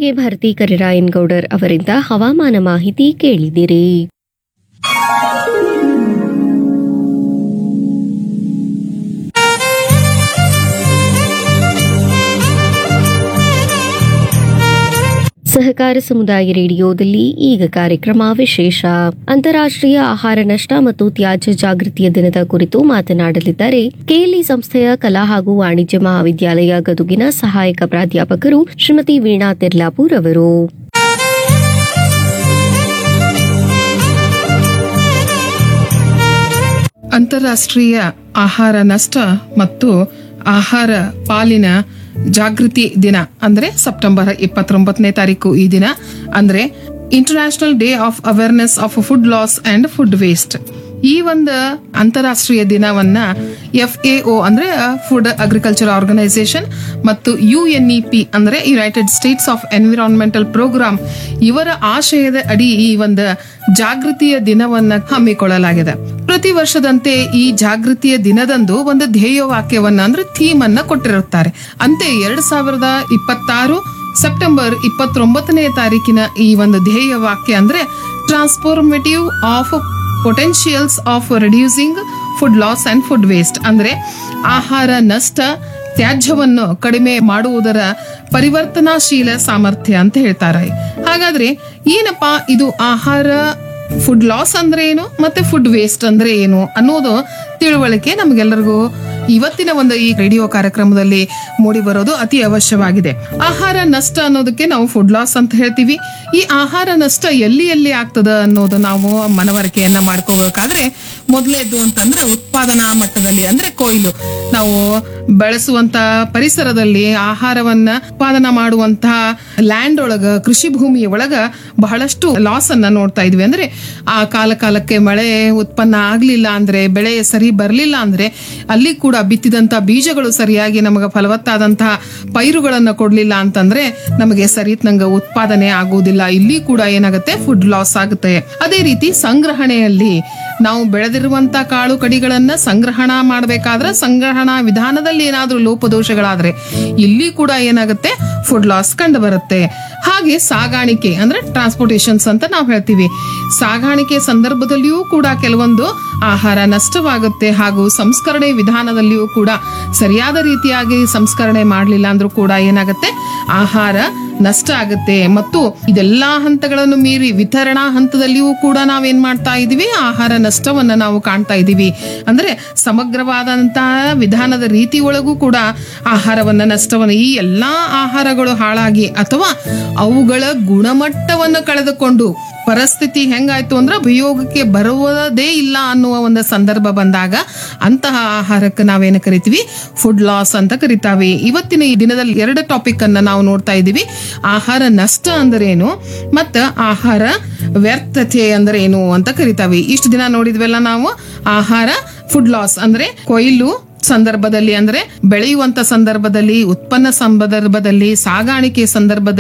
ಭಾರತಿ ಕರಿರಾಯನ್ ಗೌಡರ್ ಅವರಿಂದ ಹವಾಮಾನ ಮಾಹಿತಿ ಕೇಳಿದಿರಿ. ಸಹಕಾರ ಸಮುದಾಯ ರೇಡಿಯೋದಲ್ಲಿ ಈಗ ಕಾರ್ಯಕ್ರಮ ವಿಶೇಷ ಅಂತಾರಾಷ್ಟ್ರೀಯ ಆಹಾರ ನಷ್ಟ ಮತ್ತು ತ್ಯಾಜ್ಯ ಜಾಗೃತಿಯ ದಿನದ ಕುರಿತು ಮಾತನಾಡಲಿದ್ದಾರೆ ಕೆಎಲ್ಇ ಸಂಸ್ಥೆಯ ಕಲಾ ಹಾಗೂ ವಾಣಿಜ್ಯ ಮಹಾವಿದ್ಯಾಲಯ ಗದುಗಿನ ಸಹಾಯಕ ಪ್ರಾಧ್ಯಾಪಕರು ಶ್ರೀಮತಿ ವೀಣಾ ತೆರ್ಲಾಪುರ್ ಅವರು. ಅಂತಾರಾಷ್ಟ್ರೀಯ ಆಹಾರ ನಷ್ಟ ಮತ್ತು ಆಹಾರ ಪಾಲಿನ ಜಾಗೃತಿ ದಿನ ಅಂದ್ರೆ ಸೆಪ್ಟೆಂಬರ್ 29ನೇ ತಾರೀಕು ಈ ದಿನ ಅಂದ್ರೆ international day of awareness of food loss and food waste. ಈ ಒಂದು ಅಂತಾರಾಷ್ಟ್ರೀಯ ದಿನವನ್ನ FAO ಅಂದ್ರೆ ಫುಡ್ ಅಗ್ರಿಕಲ್ಚರ್ ಆರ್ಗನೈಸೇಷನ್ ಮತ್ತು UNEP ಅಂದ್ರೆ United States of environmental program ಇವರ ಆಶಯದ ಅಡಿ ಈ ಒಂದು ಜಾಗೃತಿಯ ದಿನವನ್ನ ಹಮ್ಮಿಕೊಳ್ಳಲಾಗಿದೆ. ಪ್ರತಿ ವರ್ಷದಂತೆ ಈ ಜಾಗೃತಿಯ ದಿನದಂದು ಒಂದು ಧ್ಯೇಯ ವಾಕ್ಯವನ್ನ ಅಂದ್ರೆ ಥೀಮ್ ಅನ್ನ ಕೊಟ್ಟಿರುತ್ತಾರೆ. ಅಂತೆ 2026 ಸೆಪ್ಟೆಂಬರ್ 29ನೇ ತಾರೀಕಿನ ಈ ಒಂದು ಧ್ಯೇಯ ವಾಕ್ಯ ಅಂದ್ರೆ transformative of ಪೊಟೆನ್ಶಿಯಲ್ಸ್ of reducing food loss and food waste ಅಂದ್ರೆ ಆಹಾರ ನಷ್ಟ ತ್ಯಾಜ್ಯವನ್ನು ಕಡಿಮೆ ಮಾಡುವುದರ ಪರಿವರ್ತನಾಶೀಲ ಸಾಮರ್ಥ್ಯ ಅಂತ ಹೇಳ್ತಾರೆ. ಹಾಗಾದ್ರೆ ಏನಪ್ಪಾ ಇದು ಆಹಾರ ಫುಡ್ ಲಾಸ್ ಅಂದ್ರೆ ಏನು ಮತ್ತೆ ಫುಡ್ ವೇಸ್ಟ್ ಅಂದ್ರೆ ಏನು ಅನ್ನೋದು ತಿಳುವಳಿಕೆ ನಮಗೆಲ್ಲರಿಗೂ ಇವತ್ತಿನ ಒಂದು ಈ ರೇಡಿಯೋ ಕಾರ್ಯಕ್ರಮದಲ್ಲಿ ಮೂಡಿ ಬರೋದು ಅತಿ ಅವಶ್ಯವಾಗಿದೆ. ಆಹಾರ ನಷ್ಟ ಅನ್ನೋದಕ್ಕೆ ನಾವು ಫುಡ್ ಲಾಸ್ ಅಂತ ಹೇಳ್ತೀವಿ. ಈ ಆಹಾರ ನಷ್ಟ ಎಲ್ಲಿ ಎಲ್ಲಿ ಆಗ್ತದ ಅನ್ನೋದು ನಾವು ಮನವರಿಕೆಯನ್ನ ಮಾಡ್ಕೋಬೇಕಾದ್ರೆ ಮೊದಲೇದು ಅಂತಂದ್ರೆ ಉತ್ಪಾದನಾ ಮಟ್ಟದಲ್ಲಿ ಅಂದ್ರೆ ಕೊಯ್ಲು. ನಾವು ಬೆಳೆಸುವಂತ ಪರಿಸರದಲ್ಲಿ ಆಹಾರವನ್ನ ಉತ್ಪಾದನಾ ಮಾಡುವಂತಹ ಲ್ಯಾಂಡ್ ಒಳಗ ಕೃಷಿ ಭೂಮಿಯ ಒಳಗ ಬಹಳಷ್ಟು ಲಾಸ್ ಅನ್ನ ನೋಡ್ತಾ ಇದ್ವಿ. ಅಂದ್ರೆ ಆ ಕಾಲಕ್ಕೆ ಮಳೆ ಉತ್ಪನ್ನ ಆಗ್ಲಿಲ್ಲ ಅಂದ್ರೆ, ಬೆಳೆ ಸರಿ ಬರ್ಲಿಲ್ಲ ಅಂದ್ರೆ, ಅಲ್ಲಿ ಕೂಡ ಬಿತ್ತಿದಂತ ಬೀಜಗಳು ಸರಿಯಾಗಿ ನಮಗೆ ಫಲವತ್ತಾದಂತಹ ಪೈರುಗಳನ್ನ ಕೊಡ್ಲಿಲ್ಲ ಅಂತಂದ್ರೆ ನಮಗೆ ಸರಿತ್ನಂಗ ಉತ್ಪಾದನೆ ಆಗುವುದಿಲ್ಲ. ಇಲ್ಲಿ ಕೂಡ ಏನಾಗುತ್ತೆ ಫುಡ್ ಲಾಸ್ ಆಗುತ್ತೆ. ಅದೇ ರೀತಿ ಸಂಗ್ರಹಣೆಯಲ್ಲಿ ನಾವು ಬೆಳೆದಿರುವಂತ ಕಾಳು ಕಡಿಗಳನ್ನ ಸಂಗ್ರಹಣ ಮಾಡಬೇಕಾದ್ರೆ ಸಂಗ್ರಹಣಾ ವಿಧಾನದಲ್ಲಿ ಏನಾದ್ರೂ ಲೋಪದೋಷಗಳಾದ್ರೆ ಇಲ್ಲಿ ಕೂಡ ಏನಾಗುತ್ತೆ ಫುಡ್ ಲಾಸ್ ಕಂಡು ಬರುತ್ತೆ. ಹಾಗೆ ಸಾಗಾಣಿಕೆ ಅಂದ್ರೆ ಟ್ರಾನ್ಸ್ಪೋರ್ಟೇಷನ್ಸ್ ಅಂತ ನಾವು ಹೇಳ್ತೀವಿ. ಸಾಗಾಣಿಕೆ ಸಂದರ್ಭದಲ್ಲಿಯೂ ಕೂಡ ಕೆಲವೊಂದು ಆಹಾರ ನಷ್ಟವಾಗುತ್ತೆ. ಹಾಗೂ ಸಂಸ್ಕರಣೆ ವಿಧಾನದಲ್ಲಿಯೂ ಕೂಡ ಸರಿಯಾದ ರೀತಿಯಾಗಿ ಸಂಸ್ಕರಣೆ ಮಾಡಲಿಲ್ಲ ಅಂದ್ರೂ ಕೂಡ ಏನಾಗುತ್ತೆ ಆಹಾರ ನಷ್ಟ ಆಗುತ್ತೆ. ಮತ್ತು ಇದೆಲ್ಲಾ ಹಂತಗಳನ್ನು ಮೀರಿ ವಿತರಣಾ ಹಂತದಲ್ಲಿಯೂ ಕೂಡ ನಾವೇನ್ ಮಾಡ್ತಾ ಇದೀವಿ ಆಹಾರ ನಷ್ಟವನ್ನ ನಾವು ಕಾಣ್ತಾ ಇದೀವಿ. ಅಂದ್ರೆ ಸಮಗ್ರವಾದಂತಹ ವಿಧಾನದ ರೀತಿ ಒಳಗೂ ಕೂಡ ಆಹಾರವನ್ನ ನಷ್ಟವನ್ನ ಈ ಎಲ್ಲಾ ಆಹಾರಗಳು ಹಾಳಾಗಿ ಅಥವಾ ಅವುಗಳ ಗುಣಮಟ್ಟವನ್ನು ಕಳೆದುಕೊಂಡು ಪರಿಸ್ಥಿತಿ ಹೆಂಗಾಯ್ತು ಅಂದ್ರೆ ಉಪಯೋಗಕ್ಕೆ ಬರುವುದೇ ಇಲ್ಲ ಅನ್ನುವ ಒಂದು ಸಂದರ್ಭ ಬಂದಾಗ ಅಂತಹ ಆಹಾರಕ್ಕೆ ನಾವೇನು ಕರಿತೀವಿ ಫುಡ್ ಲಾಸ್ ಅಂತ ಕರಿತಾವೆ. ಇವತ್ತಿನ ಈ ದಿನದಲ್ಲಿ 2 ಟಾಪಿಕ್ ಅನ್ನ ನಾವು ನೋಡ್ತಾ ಇದೀವಿ. ಆಹಾರ ನಷ್ಟ ಅಂದ್ರೇನು ಮತ್ತ ಆಹಾರ ವ್ಯರ್ಥತೆ ಅಂದ್ರೆ ಏನು ಅಂತ ಕರಿತಾವೆ. ಇಷ್ಟು ದಿನ ನೋಡಿದ್ವೆಲ್ಲ ನಾವು ಆಹಾರ ಫುಡ್ ಲಾಸ್ ಅಂದ್ರೆ ಕೊಯ್ಲು ಸಂದರ್ಭದಲ್ಲಿ ಅಂದ್ರೆ ಬೆಳೆಯುವಂತ ಸಂದರ್ಭದಲ್ಲಿ, ಉತ್ಪನ್ನ ಸಂದರ್ಭದಲ್ಲಿ, ಸಾಗಾಣಿಕೆ ಸಂದರ್ಭದಲ್ಲಿ